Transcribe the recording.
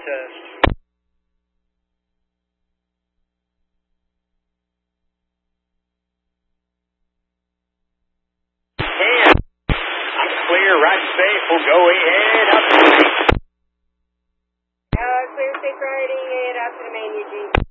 test. I'm clear, right space will go ahead, up